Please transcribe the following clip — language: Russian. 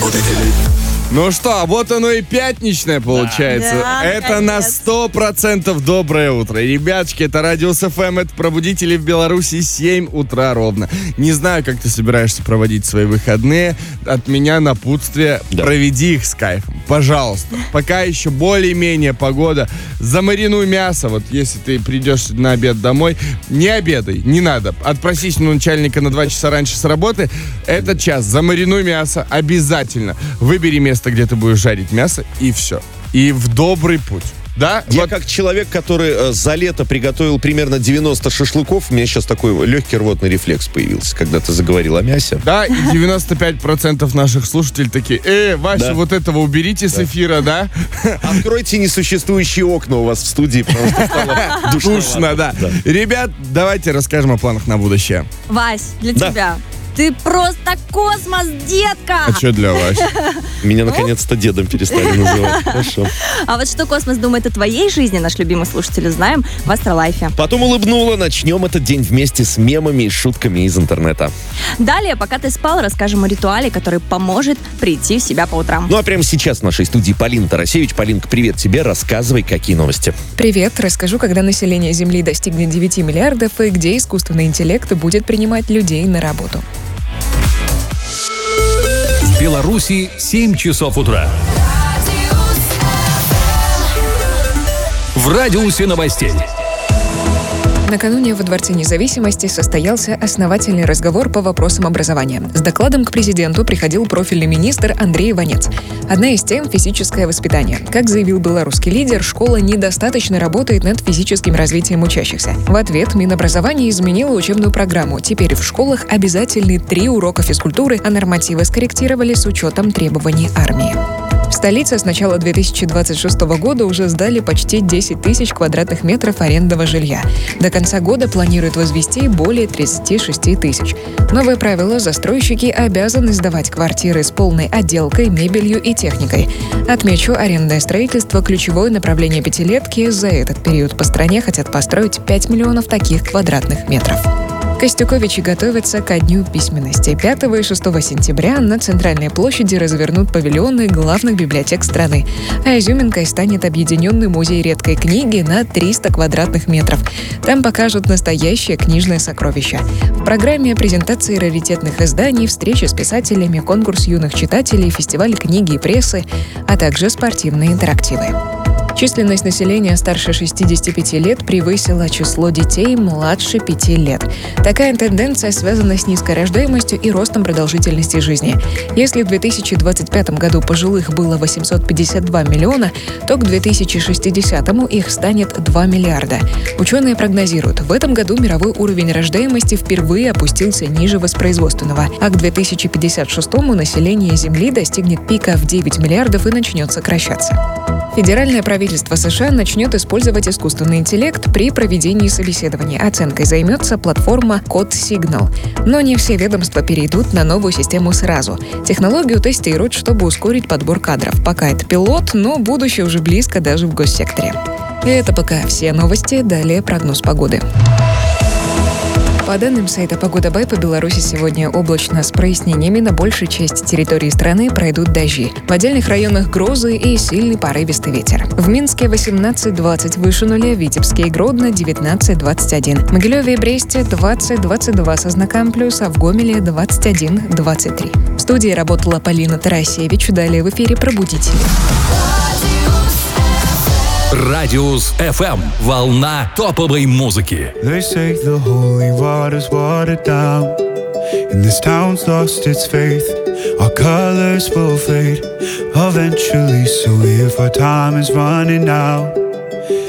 Пробудители. Ну что, вот оно и пятничное получается. Да, Это на 100% доброе утро. Ребяточки, это Радиус ФМ, это Пробудители в Беларуси, 7 утра ровно. Не знаю, как ты собираешься проводить свои выходные. От меня напутствие, проведи их с кайфом. Пожалуйста. Пока еще более-менее погода. Замаринуй мясо. Вот если ты придешь на обед домой, не обедай, не надо. Отпросись у начальника на 2 часа раньше с работы. Этот час замаринуй мясо обязательно. Выбери место, где ты будешь жарить мясо, и все. И в добрый путь. Да? Я как человек, который за лето приготовил примерно 90 шашлыков, у меня сейчас такой легкий рвотный рефлекс появился, когда ты заговорил о мясе. Да, и 95% наших слушателей такие: Вася, вот этого уберите с эфира, да? Откройте несуществующие окна у вас в студии, потому что стало душно, да. Ребят, давайте расскажем о планах на будущее. Вась, для тебя. Ты просто космос, детка! А что для вас? Меня наконец-то дедом перестали называть. Хорошо. А вот что космос думает о твоей жизни, наш любимый слушатель, узнаем в Астролайфе. Потом улыбнула. Начнем этот день вместе с мемами и шутками из интернета. Далее, пока ты спал, расскажем о ритуале, который поможет прийти в себя по утрам. Ну а прямо сейчас в нашей студии Полина Тарасевич. Полинка, привет тебе. Рассказывай, какие новости. Привет. Расскажу, когда население Земли достигнет 9 миллиардов и где искусственный интеллект будет принимать людей на работу. В Беларуси 7 часов утра. В радиусе новостей. Накануне во Дворце независимости состоялся основательный разговор по вопросам образования. С докладом к президенту приходил профильный министр Андрей Иванец. Одна из тем – физическое воспитание. Как заявил белорусский лидер, школа недостаточно работает над физическим развитием учащихся. В ответ Минобразование изменило учебную программу. Теперь в школах обязательны 3 урока физкультуры, а нормативы скорректировали с учетом требований армии. В столице с начала 2026 года уже сдали почти 10 тысяч квадратных метров арендного жилья. До конца года планируют возвести более 36 тысяч. Новое правило: застройщики обязаны сдавать квартиры с полной отделкой, мебелью и техникой. Отмечу, арендное строительство – ключевое направление пятилетки. За этот период по стране хотят построить 5 миллионов таких квадратных метров. Костюковичи готовятся ко Дню письменности. 5 и 6 сентября на Центральной площади развернут павильоны главных библиотек страны. А изюминкой станет объединенный музей редкой книги на 300 квадратных метров. Там покажут настоящее книжное сокровище. В программе презентации раритетных изданий, встречи с писателями, конкурс юных читателей, фестиваль книги и прессы, а также спортивные интерактивы. Численность населения старше 65 лет превысила число детей младше 5 лет. Такая тенденция связана с низкой рождаемостью и ростом продолжительности жизни. Если в 2025 году пожилых было 852 миллиона, то к 2060-му их станет 2 миллиарда. Ученые прогнозируют, в этом году мировой уровень рождаемости впервые опустился ниже воспроизводственного, а к 2056-му население Земли достигнет пика в 9 миллиардов и начнет сокращаться. Федеральное правительство США начнет использовать искусственный интеллект при проведении собеседований. Оценкой займется платформа CodeSignal. Но не все ведомства перейдут на новую систему сразу. Технологию тестируют, чтобы ускорить подбор кадров. Пока это пилот, но будущее уже близко даже в госсекторе. И это пока все новости. Далее прогноз погоды. По данным сайта «Погода Бай», по Беларуси сегодня облачно с прояснениями. На большей части территории страны пройдут дожди. В отдельных районах грозы и сильный порывистый ветер. В Минске 18-20 выше нуля, в Витебске и Гродно 19-21. В Могилеве и Бресте 20-22 со знаком плюс, а в Гомеле 21-23. В студии работала Полина Тарасевич. Далее в эфире «Пробудители». Радиус FM. Волна топовой музыки. They say the holy water's watered down, and this town's lost its faith. Our colors will fade eventually, so if our time is running out,